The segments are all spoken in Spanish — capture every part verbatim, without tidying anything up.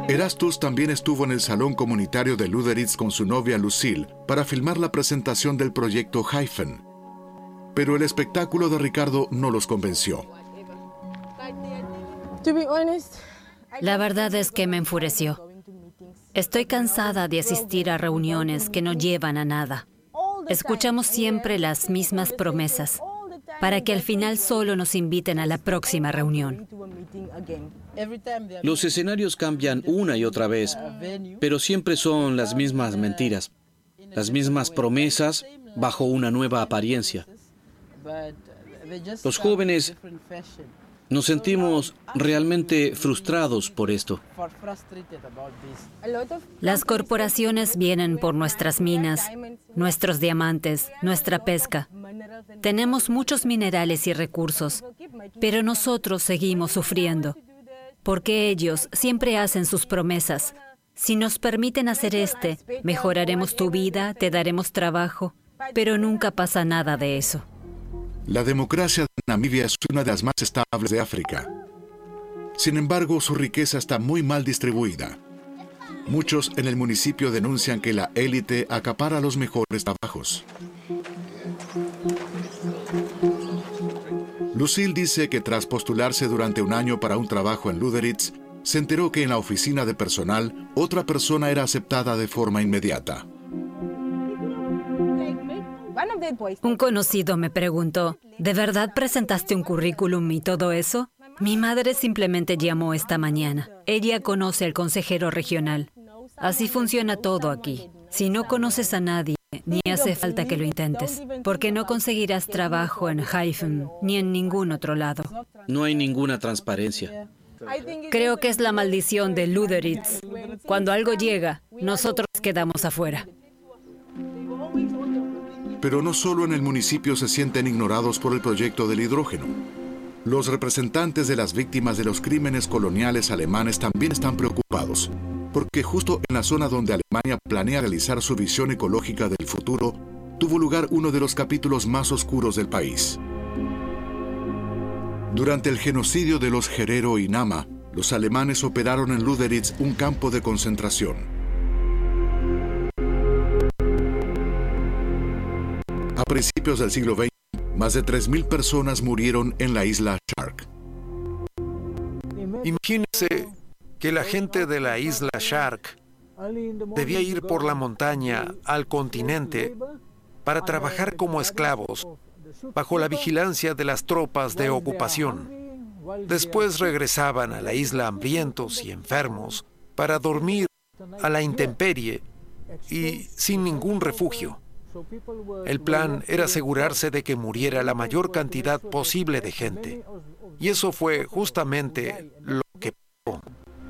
Erastus también estuvo en el salón comunitario de Lüderitz con su novia Lucille para filmar la presentación del proyecto Hyphen. Pero el espectáculo de Ricardo no los convenció. La verdad es que me enfureció. Estoy cansada de asistir a reuniones que no llevan a nada. Escuchamos siempre las mismas promesas, para que al final solo nos inviten a la próxima reunión. Los escenarios cambian una y otra vez, pero siempre son las mismas mentiras, las mismas promesas bajo una nueva apariencia. Los jóvenes nos sentimos realmente frustrados por esto. Las corporaciones vienen por nuestras minas, nuestros diamantes, nuestra pesca. Tenemos muchos minerales y recursos, pero nosotros seguimos sufriendo, porque ellos siempre hacen sus promesas. Si nos permiten hacer este, mejoraremos tu vida, te daremos trabajo, pero nunca pasa nada de eso. La democracia de Namibia es una de las más estables de África. Sin embargo, su riqueza está muy mal distribuida. Muchos en el municipio denuncian que la élite acapara los mejores trabajos. Lucille dice que tras postularse durante un año para un trabajo en Lüderitz, se enteró que en la oficina de personal otra persona era aceptada de forma inmediata. Un conocido me preguntó, ¿de verdad presentaste un currículum y todo eso? Mi madre simplemente llamó esta mañana. Ella conoce al consejero regional. Así funciona todo aquí. Si no conoces a nadie, ni hace falta que lo intentes, porque no conseguirás trabajo en Hyphen ni en ningún otro lado. No hay ninguna transparencia. Creo que es la maldición de Lüderitz. Cuando algo llega, nosotros quedamos afuera. Pero no solo en el municipio se sienten ignorados por el proyecto del hidrógeno. Los representantes de las víctimas de los crímenes coloniales alemanes también están preocupados, porque justo en la zona donde Alemania planea realizar su visión ecológica del futuro, tuvo lugar uno de los capítulos más oscuros del país. Durante el genocidio de los Herero y Nama, los alemanes operaron en Lüderitz un campo de concentración. A principios del siglo veinte, más de tres mil personas murieron en la isla Shark. Imagínese que la gente de la isla Shark debía ir por la montaña al continente para trabajar como esclavos, bajo la vigilancia de las tropas de ocupación. Después regresaban a la isla hambrientos y enfermos para dormir a la intemperie y sin ningún refugio. El plan era asegurarse de que muriera la mayor cantidad posible de gente. Y eso fue justamente lo que pasó.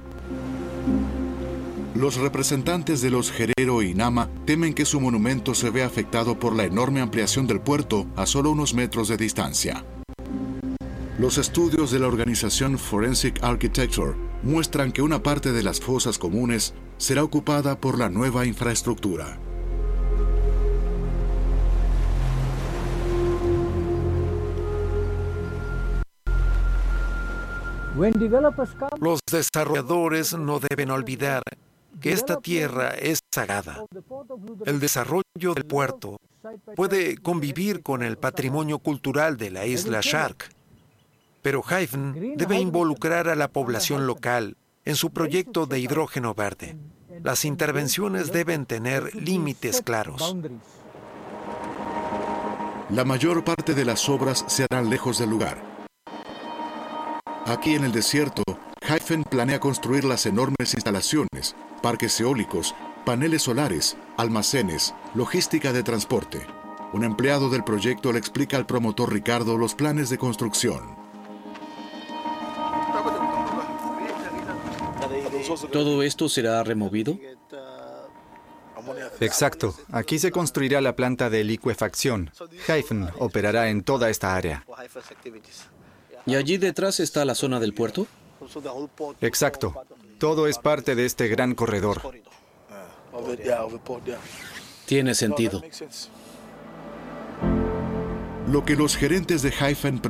Los representantes de los Herero y Nama temen que su monumento se vea afectado por la enorme ampliación del puerto a solo unos metros de distancia. Los estudios de la organización Forensic Architecture muestran que una parte de las fosas comunes será ocupada por la nueva infraestructura. Los desarrolladores no deben olvidar que esta tierra es sagrada. El desarrollo del puerto puede convivir con el patrimonio cultural de la isla Shark, pero Hyphen debe involucrar a la población local en su proyecto de hidrógeno verde. Las intervenciones deben tener límites claros. La mayor parte de las obras se harán lejos del lugar. Aquí en el desierto, Hyphen planea construir las enormes instalaciones, parques eólicos, paneles solares, almacenes, logística de transporte. Un empleado del proyecto le explica al promotor Ricardo los planes de construcción. ¿Todo esto será removido? Exacto. Aquí se construirá la planta de licuefacción. Hyphen operará en toda esta área. ¿Y allí detrás está la zona del puerto? Exacto. Todo es parte de este gran corredor. Tiene sentido. Lo que los gerentes de Hyphen